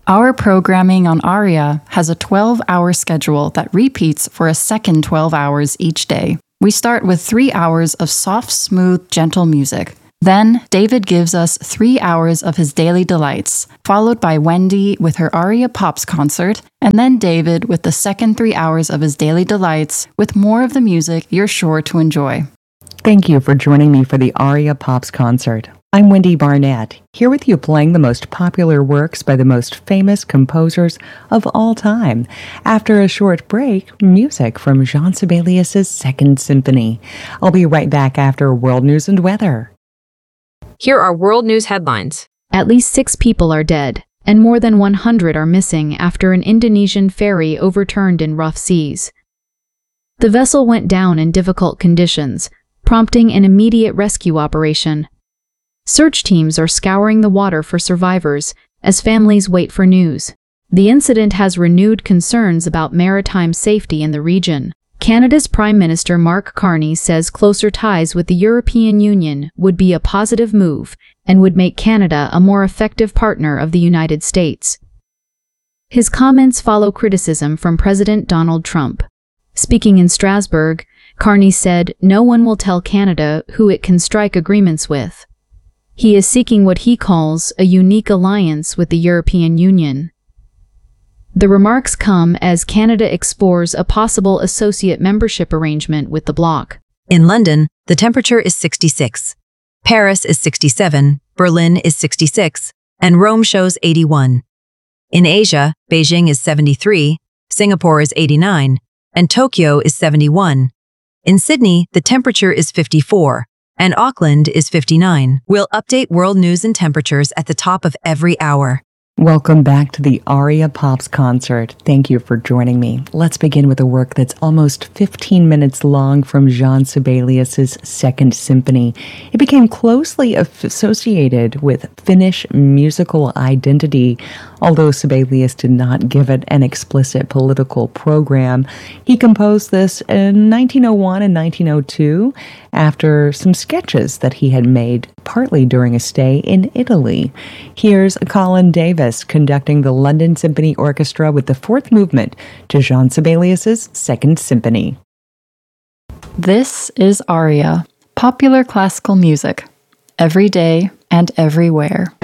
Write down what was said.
Our programming on ARIA has a 12-hour schedule that repeats for a second 12 hours each day. We start with 3 hours of soft, smooth, gentle music. Then, David gives us 3 hours of his daily delights, followed by Wendy with her ARIA Pops concert, and then David with the second 3 hours of his daily delights with more of the music you're sure to enjoy. Thank you for joining me for the ARIA Pops concert. I'm Wendy Barnett, here with you playing the most popular works by the most famous composers of all time. After a short break, music from Jean Sibelius' Second Symphony. I'll be right back after world news and weather. Here are world news headlines. At least 6 people are dead, and more than 100 are missing after an Indonesian ferry overturned in rough seas. The vessel went down in difficult conditions, prompting an immediate rescue operation. Search teams are scouring the water for survivors as families wait for news. The incident has renewed concerns about maritime safety in the region. Canada's Prime Minister Mark Carney says closer ties with the European Union would be a positive move and would make Canada a more effective partner of the United States. His comments follow criticism from President Donald Trump. Speaking in Strasbourg, Carney said no one will tell Canada who it can strike agreements with. He is seeking what he calls a unique alliance with the European Union. The remarks come as Canada explores a possible associate membership arrangement with the bloc. In London, the temperature is 66. Paris is 67, Berlin is 66, and Rome shows 81. In Asia, Beijing is 73, Singapore is 89, and Tokyo is 71. In Sydney, the temperature is 54. And Auckland is 59. We'll update world news and temperatures at the top of every hour. Welcome back to the ARIA Pops concert. Thank you for joining me. Let's begin with a work that's almost 15 minutes long from Jean Sibelius' Second Symphony. It became closely associated with Finnish musical identity. Although Sibelius did not give it an explicit political program, he composed this in 1901 and 1902 after some sketches that he had made partly during a stay in Italy. Here's Colin Davis conducting the London Symphony Orchestra with the fourth movement to Jean Sibelius' Second Symphony. This is ARIA, popular classical music, every day and everywhere.